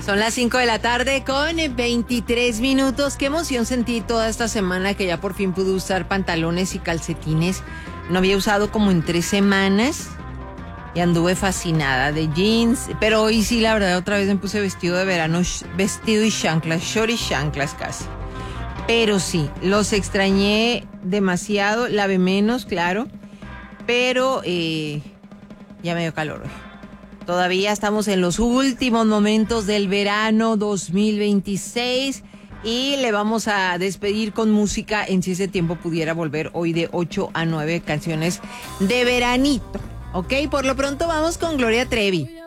Son las 5 de la tarde con 23 minutos. Qué emoción sentí toda esta semana que ya por fin pude usar pantalones y calcetines. No había usado como en 3 semanas y anduve fascinada de jeans. Pero hoy sí, la verdad, otra vez me puse vestido de verano, vestido y chanclas, short y chanclas casi. Pero sí, los extrañé demasiado, lavé menos, claro, pero ya me dio calor hoy. Todavía estamos en los últimos momentos del verano 2026 y le vamos a despedir con música en Si ese tiempo pudiera volver, hoy de 8 a 9 canciones de veranito. Ok, por lo pronto vamos con Gloria Trevi.